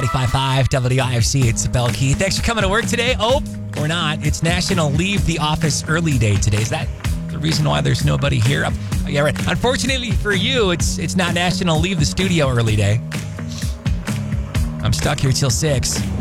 98.5 WIFC. It's Bell Key. Thanks for coming to work today. Oh, or not. It's National Leave the Office Early Day today. Is that the reason why there's nobody here? Yeah, right. Unfortunately for you, it's not National Leave the Studio Early Day. I'm stuck here till 6.